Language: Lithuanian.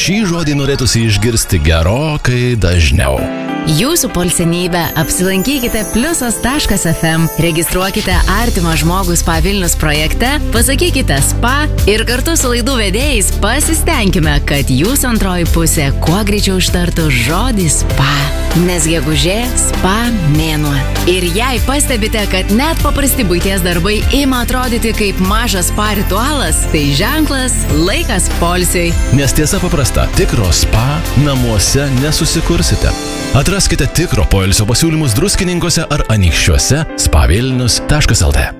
šį žodį norėtųsi išgirsti gerokai dažniau. Jūsų poilsienybę apsilankykite pliusas.fm, registruokite artimą žmogų Spa Vilnius projekte, pasakykite spa ir kartu su laidų vedėjais pasistengime, kad jūsų antroji pusė kuo greičiau ištartų žodį spa. Nes gegužė spa mėnuo. Ir jei pastebite, kad net paprasti buities darbai ima atrodyti kaip mažas spa ritualas, tai ženklas laikas poilsiui. Nes tiesa paprasta, tikro spa namuose nesusikursite. Atraskite tikro poilsio pasiūlymus Druskininkuose ar Anykščiuose spavilnius.lt.